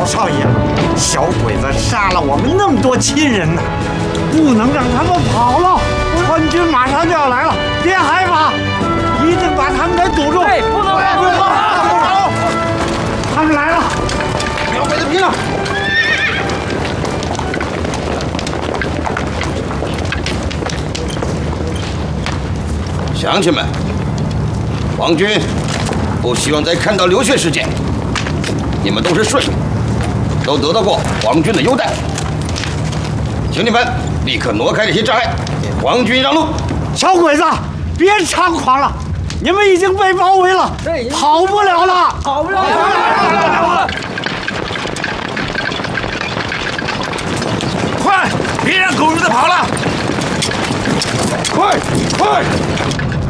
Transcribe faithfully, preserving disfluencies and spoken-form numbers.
少爷，小鬼子杀了我们那么多亲人呢，不能让他们跑了。川军马上就要来了，别害怕，一定把他们给堵住。 对，不能跑，不能跑！ 他们来了， 小鬼子拼了！乡亲们，皇军不希望再看到流血事件。你们都是顺民，都得到过皇军的优待，请你们立刻挪开这些障碍，给皇军让路。 小鬼子，别猖狂了，你们已经被包围了，跑不了了， 跑不了了！ 快，别让狗日的跑了！快快！